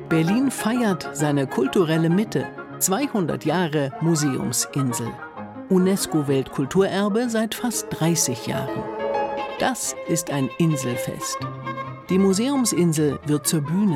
Berlin feiert seine kulturelle Mitte. 200 Jahre Museumsinsel. UNESCO-Weltkulturerbe seit fast 30 Jahren. Das ist ein Inselfest. Die Museumsinsel wird zur Bühne